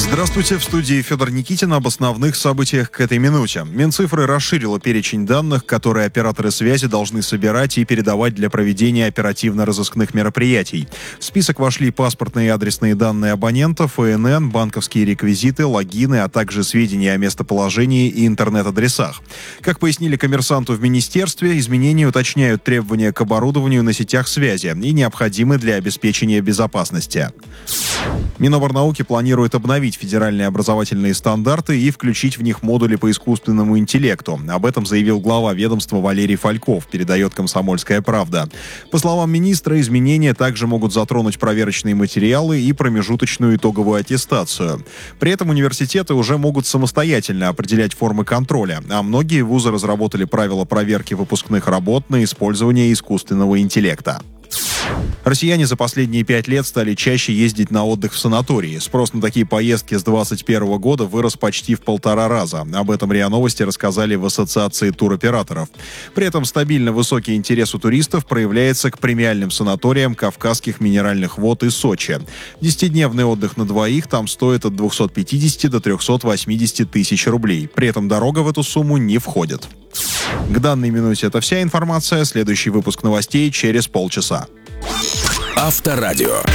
Здравствуйте, в студии Федор Никитин об основных событиях к этой минуте. Минцифры расширила перечень данных, которые операторы связи должны собирать и передавать для проведения оперативно-розыскных мероприятий. В список вошли паспортные и адресные данные абонентов, ИНН, банковские реквизиты, логины, а также сведения о местоположении и интернет-адресах. Как пояснили коммерсанту в министерстве, изменения уточняют требования к оборудованию на сетях связи и необходимы для обеспечения безопасности. Миноборнауки планирует обновить федеральные образовательные стандарты и включить в них модули по искусственному интеллекту. Об этом заявил глава ведомства Валерий Фальков, передает «Комсомольская правда». По словам министра, изменения также могут затронуть проверочные материалы и промежуточную итоговую аттестацию. При этом университеты уже могут самостоятельно определять формы контроля, а многие вузы разработали правила проверки выпускных работ на использование искусственного интеллекта. Россияне за последние 5 лет стали чаще ездить на отдых в санатории. Спрос на такие поездки с 2021 года вырос почти в 1,5 раза. Об этом РИА Новости рассказали в Ассоциации туроператоров. При этом стабильно высокий интерес у туристов проявляется к премиальным санаториям Кавказских минеральных вод и Сочи. 10-дневный отдых на двоих там стоит от 250 до 380 тысяч рублей. При этом дорога в эту сумму не входит. К данной минуте это вся информация. Следующий выпуск новостей через полчаса. Авторадио.